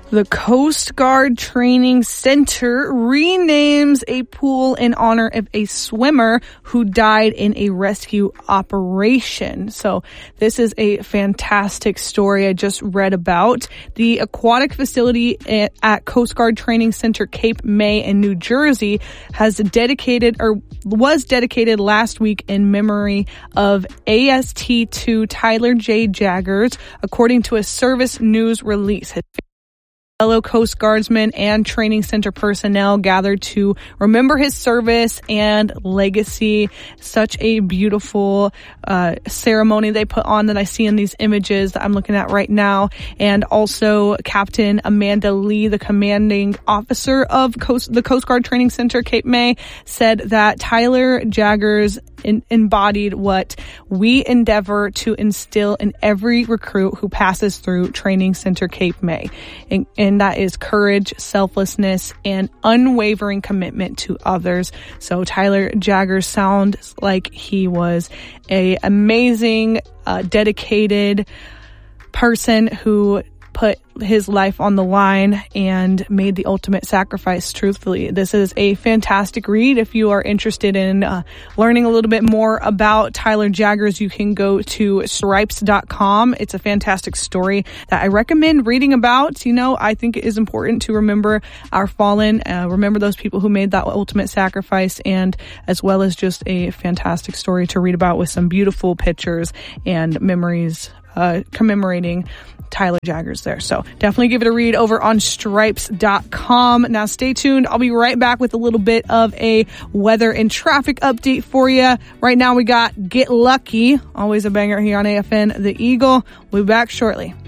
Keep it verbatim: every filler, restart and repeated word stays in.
The Coast Guard Training Center renames a pool in honor of a swimmer who died in a rescue operation. So this is a fantastic story I just read about. The aquatic facility at Coast Guard Training Center Cape May in New Jersey has dedicated or was dedicated last week in memory of A S T two Tyler J. Jaggers, according to a service news release. Fellow Coast Guardsmen and training center personnel gathered to remember his service and legacy. Such a beautiful uh, ceremony they put on that I see in these images that I'm looking at right now. And also Captain Amanda Lee, the commanding officer of Coast, the Coast Guard Training Center Cape May, said that Tyler Jaggers in, embodied what we endeavor to instill in every recruit who passes through Training Center Cape May. And, and that is courage, selflessness, and unwavering commitment to others. So Tyler Jaggers sounds like he was a amazing, uh, dedicated person who put his life on the line and made the ultimate sacrifice, truthfully. This is a fantastic read. If you are interested in uh, learning a little bit more about Tyler Jaggers, you can go to stripes dot com. It's a fantastic story that I recommend reading about. You know, I think it is important to remember our fallen, uh, remember those people who made that ultimate sacrifice, and as well as just a fantastic story to read about with some beautiful pictures and memories uh, commemorating Tyler Jaggers there. So definitely give it a read over on stripes dot com. Now stay tuned. I'll be right back with a little bit of a weather and traffic update for you. Right now we got Get Lucky, always a banger here on A F N The Eagle. We'll be back shortly.